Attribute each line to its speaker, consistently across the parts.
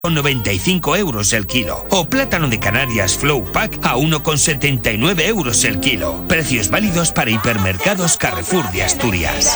Speaker 1: 95 € el kilo. O plátano de Canarias Flow Pack a 1,79 € el kilo. Precios válidos para hipermercados Carrefour de Asturias.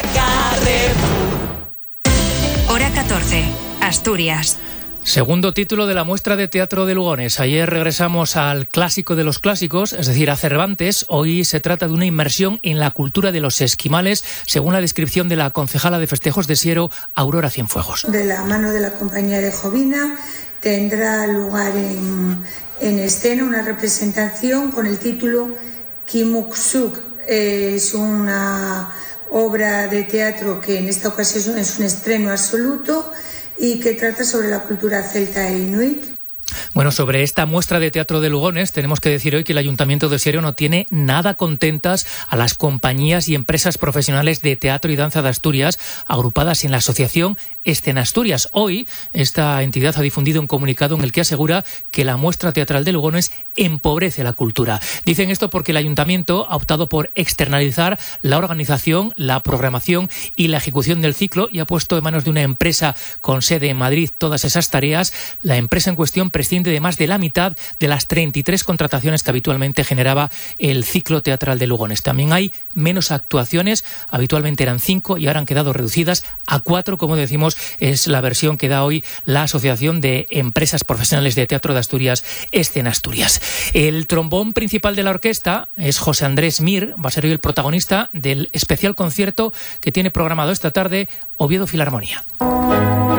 Speaker 2: Hora 14. Asturias.
Speaker 3: Segundo título de la muestra de teatro de Lugones. Ayer regresamos al clásico de los clásicos, es decir, a Cervantes. Hoy se trata de una inmersión en la cultura de los esquimales, según la descripción de la concejala de festejos de Siero, Aurora Cienfuegos.
Speaker 4: De la mano de la compañía de Jovina tendrá lugar en escena una representación con el título Kimuksuk. Es una obra de teatro que en esta ocasión es un estreno absoluto y que trata sobre la cultura celta e inuit.
Speaker 3: Bueno, sobre esta muestra de teatro de Lugones tenemos que decir hoy que el Ayuntamiento de Siero no tiene nada contentas a las compañías y empresas profesionales de teatro y danza de Asturias agrupadas en la asociación Escena Asturias. Hoy esta entidad ha difundido un comunicado en el que asegura que la muestra teatral de Lugones empobrece la cultura. Dicen esto porque el Ayuntamiento ha optado por externalizar la organización, la programación y la ejecución del ciclo y ha puesto en manos de una empresa con sede en Madrid todas esas tareas. La empresa en cuestión prescinde de más de la mitad de las 33 contrataciones que habitualmente generaba el ciclo teatral de Lugones. También hay menos actuaciones, habitualmente eran 5 y ahora han quedado reducidas a 4, como decimos, es la versión que da hoy la Asociación de Empresas Profesionales de Teatro de Asturias, Escena Asturias. El trombón principal de la orquesta es José Andrés Mir, va a ser hoy el protagonista del especial concierto que tiene programado esta tarde Oviedo Filarmonía.